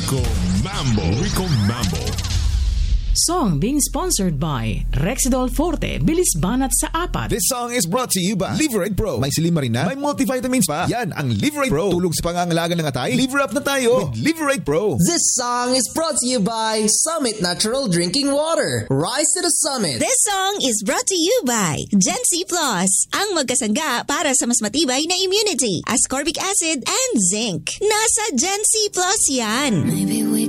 Rico Mambo. Rico Mambo. Song being sponsored by Rexidol Forte, bilis banat sa apat. This song is brought to you by Liverite Pro. May silimarina, may multivitamins pa. Yan ang Liverite Pro. Tulong sa pangangalaga ng atay. Liver up na tayo with Liverite Pro. This song is brought to you by Summit Natural Drinking Water. Rise to the summit. This song is brought to you by Gen C Plus, ang magkasangga para sa mas matibay na immunity, ascorbic acid and zinc. Nasa Gen C Plus yan. Maybe we